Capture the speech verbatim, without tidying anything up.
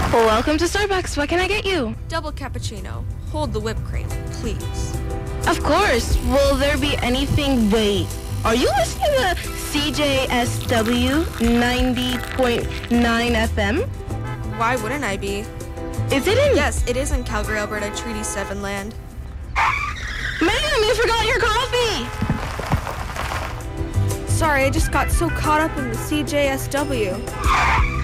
Welcome to Starbucks. What can I get you? Double cappuccino. Hold the whipped cream, please. Of course. Will there be anything? Wait. Are you listening to C J S W ninety point nine F M? Why wouldn't I be? Is it in? Yes, it is in Calgary, Alberta, Treaty seven land. Ma'am, you forgot your coffee! Sorry, I just got so caught up in the C J S W.